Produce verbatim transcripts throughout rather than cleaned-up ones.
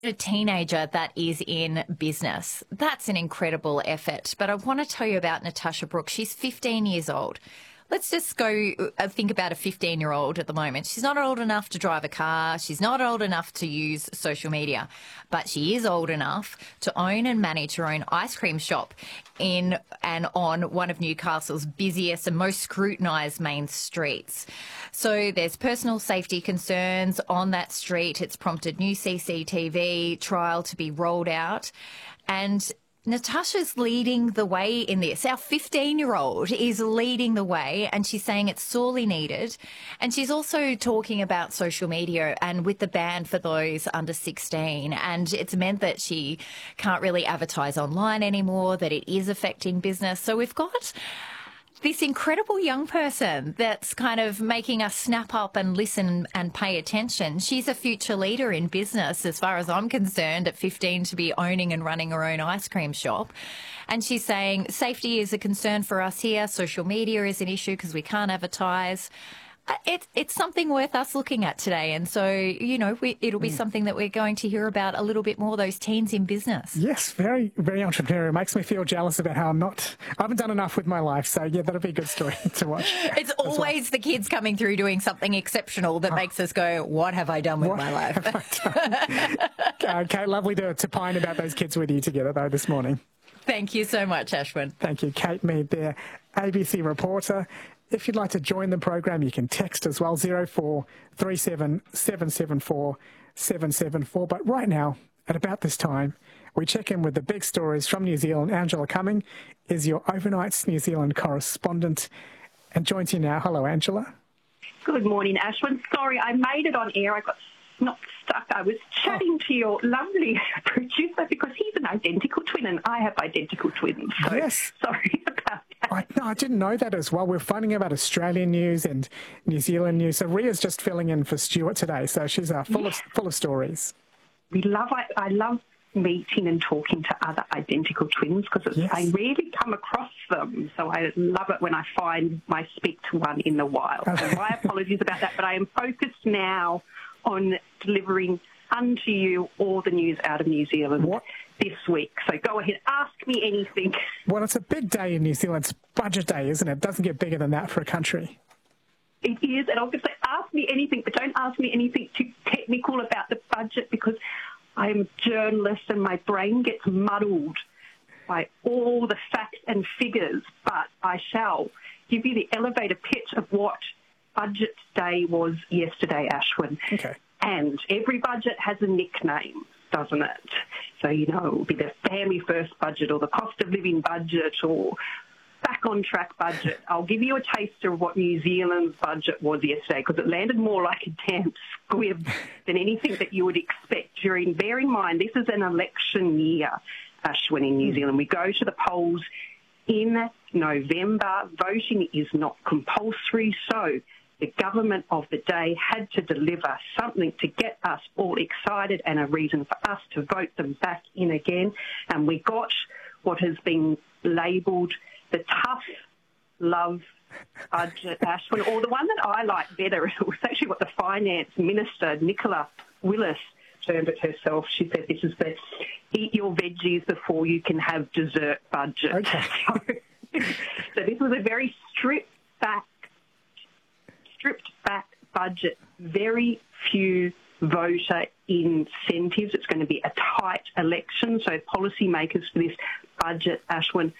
A teenager that is in business. That's an incredible effort. But I want to tell you about Natasha Brooks. She's fifteen years old. Let's just go uh, think about a fifteen-year-old at the moment. She's not old enough to drive a car. She's not old enough to use social media, but she is old enough to own and manage her own ice cream shop in and on one of Newcastle's busiest and most scrutinised main streets. So there's personal safety concerns on that street. It's prompted new C C T V trial to be rolled out. And Natasha's leading the way in this. Our fifteen-year-old is leading the way, and she's saying it's sorely needed. And she's also talking about social media and with the ban for those under sixteen. And it's meant that she can't really advertise online anymore, that it is affecting business. So we've got this incredible young person that's kind of making us snap up and listen and pay attention. She's a future leader in business, as far as I'm concerned, at fifteen, to be owning and running her own ice cream shop. And she's saying safety is a concern for us here. Social media is an issue because we can't advertise. It, it's something worth us looking at today. And so, you know, we, it'll be mm. something that we're going to hear about a little bit more, those teens in business. Yes, very, very entrepreneurial. It makes me feel jealous about how I'm not, I haven't done enough with my life. So, yeah, that'll be a good story to watch. It's always well. the kids coming through doing something exceptional that oh. makes us go, what have I done with what my life? Okay, lovely to, to pine about those kids with you together, though, this morning. Thank you so much, Ashwin. Thank you, Kate Mead there, A B C reporter. If you'd like to join the program, you can text as well, zero four three seven seven seven four seven seven four. But right now, at about this time, we check in with the big stories from New Zealand. Angela Cumming is your Overnights New Zealand correspondent and joins you now. Hello, Angela. Good morning, Ashwin. Sorry, I made it on air. I got not stuck. I was chatting oh. to your lovely producer because he's an identical twin and I have identical twins. So yes. Sorry about that. I, no, I didn't know that as well. We're finding out about Australian news and New Zealand news. So Ria's just filling in for Stuart today. So she's uh, full yeah. of full of stories. We love. I, I love meeting and talking to other identical twins because yes. I rarely come across them. So I love it when I find I speak to one in the wild. So my apologies about that. But I am focused now on delivering unto you all the news out of New Zealand what? this week. So go ahead, ask me anything. Well, it's a big day in New Zealand. It's Budget Day, isn't it? It doesn't get bigger than that for a country. It is, and I was going to say, ask me anything, but don't ask me anything too technical about the budget because I'm a journalist and my brain gets muddled by all the facts and figures, but I shall give you the elevator pitch of what Budget Day was yesterday, Ashwin. Okay. And every budget has a nickname, doesn't it? So, you know, it will be the Family First budget or the cost of living budget or back on track budget. I'll give you a taster of what New Zealand's budget was yesterday because it landed more like a damn squib than anything that you would expect during, bear in mind, this is an election year, Ashwin, in New Zealand. We go to the polls in November. Voting is not compulsory, so the government of the day had to deliver something to get us all excited and a reason for us to vote them back in again. And we got what has been labelled the tough love budget, Ashwin, or the one that I like better. It was actually what the Finance Minister, Nicola Willis, termed it herself. She said this is the eat your veggies before you can have dessert budget. Okay. So, so this was a very stripped back stripped back budget, very few voter incentives. It's going to be a tight election. So policymakers for this budget, Ashwin,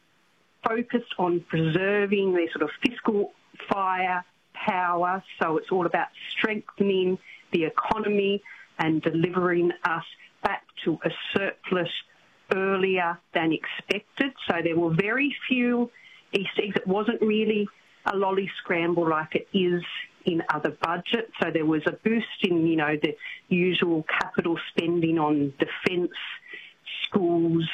focused on preserving their sort of fiscal firepower. So it's all about strengthening the economy and delivering us back to a surplus earlier than expected. So there were very few Easter eggs. It wasn't really a lolly scramble like it is in other budgets. So there was a boost in, you know, the usual capital spending on defence, schools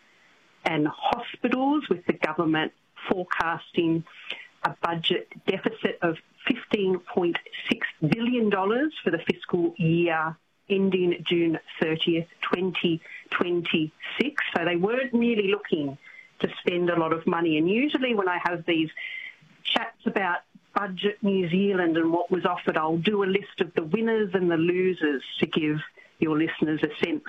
and hospitals, with the government forecasting a budget deficit of fifteen point six billion dollars for the fiscal year ending June thirtieth, twenty twenty-six. So they weren't really looking to spend a lot of money. And usually when I have these chats about Budget New Zealand and what was offered, I'll do a list of the winners and the losers to give your listeners a sense